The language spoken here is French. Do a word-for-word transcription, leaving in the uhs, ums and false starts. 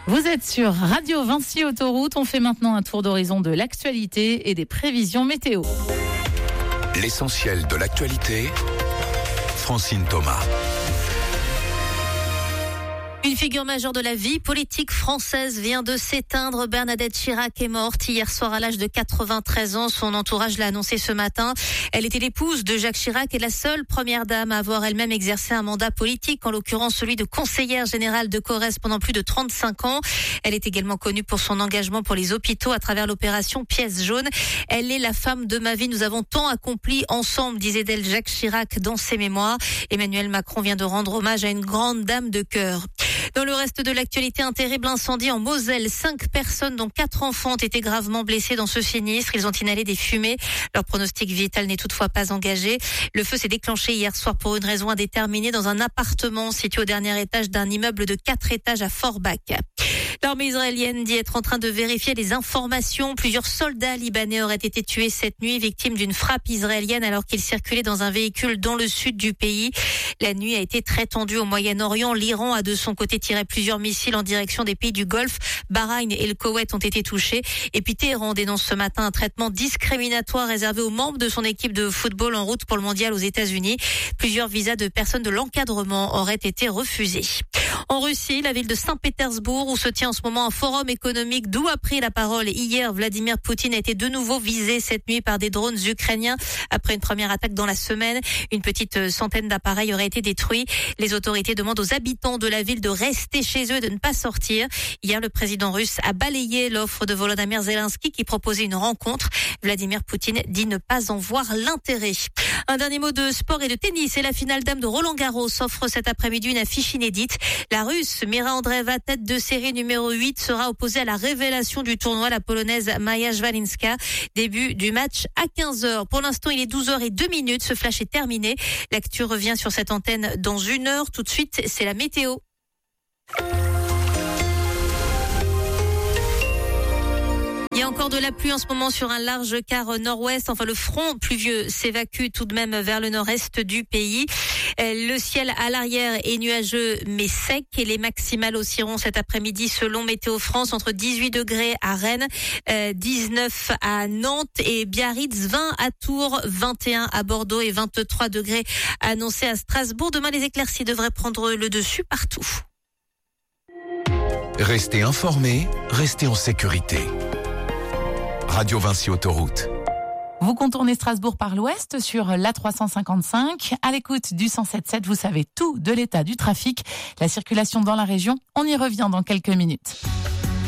Vous êtes sur Radio Vinci Autoroute. On fait maintenant un tour d'horizon de l'actualité et des prévisions météo. L'essentiel de l'actualité, Francine Thomas. Une figure majeure de la vie politique française vient de s'éteindre. Bernadette Chirac est morte hier soir à l'âge de quatre-vingt-treize ans. Son entourage l'a annoncé ce matin. Elle était l'épouse de Jacques Chirac et la seule première dame à avoir elle-même exercé un mandat politique, en l'occurrence celui de conseillère générale de Corrèze pendant plus de trente-cinq ans. Elle est également connue pour son engagement pour les hôpitaux à travers l'opération Pièce jaune. Elle est la femme de ma vie. Nous avons tant accompli ensemble, disait d'elle Jacques Chirac dans ses mémoires. Emmanuel Macron vient de rendre hommage à une grande dame de cœur. Dans le reste de l'actualité, un terrible incendie en Moselle. Cinq personnes, dont quatre enfants, ont été gravement blessés dans ce sinistre. Ils ont inhalé des fumées. Leur pronostic vital n'est toutefois pas engagé. Le feu s'est déclenché hier soir pour une raison indéterminée dans un appartement situé au dernier étage d'un immeuble de quatre étages à Forbach. L'armée israélienne dit être en train de vérifier les informations. Plusieurs soldats libanais auraient été tués cette nuit, victimes d'une frappe israélienne alors qu'ils circulaient dans un véhicule dans le sud du pays. La nuit a été très tendue au Moyen-Orient. L'Iran a de son côté tiré plusieurs missiles en direction des pays du Golfe. Bahreïn et le Koweït ont été touchés. Et puis Téhéran dénonce ce matin un traitement discriminatoire réservé aux membres de son équipe de football en route pour le mondial aux États-Unis. Plusieurs visas de personnes de l'encadrement auraient été refusés. En Russie, la ville de Saint-Pétersbourg, où se tient en ce moment un forum économique, d'où a pris la parole hier Vladimir Poutine, a été de nouveau visé cette nuit par des drones ukrainiens. Après une première attaque dans la semaine, une petite centaine d'appareils auraient été détruits. Les autorités demandent aux habitants de la ville de rester chez eux et de ne pas sortir. Hier, le président russe a balayé l'offre de Volodymyr Zelensky qui proposait une rencontre. Vladimir Poutine dit ne pas en voir l'intérêt. Un dernier mot de sport et de tennis. Et la finale dame de Roland-Garros offre cet après-midi une affiche inédite. La Russe Mira Andreeva, tête de série numéro huit, sera opposée à la révélation du tournoi, la Polonaise Maja Szwalinska. Début du match à quinze heures. Pour l'instant, il est douze heures zéro deux minutes. Ce flash est terminé. L'actu revient sur cette antenne dans une heure. Tout de suite, c'est la météo. Il y a encore de la pluie en ce moment sur un large quart nord-ouest. Enfin, le front pluvieux s'évacue tout de même vers le nord-est du pays. Le ciel à l'arrière est nuageux mais sec et les maximales oscilleront cet après-midi selon Météo France entre dix-huit degrés à Rennes, dix-neuf à Nantes et Biarritz, vingt à Tours, vingt et un à Bordeaux et vingt-trois degrés annoncés à Strasbourg. Demain, les éclaircies devraient prendre le dessus partout. Restez informés, restez en sécurité. Radio Vinci Autoroute. Vous contournez Strasbourg par l'ouest sur l'A trois cent cinquante-cinq. À l'écoute du cent sept sept, vous savez tout de l'état du trafic, la circulation dans la région. On y revient dans quelques minutes.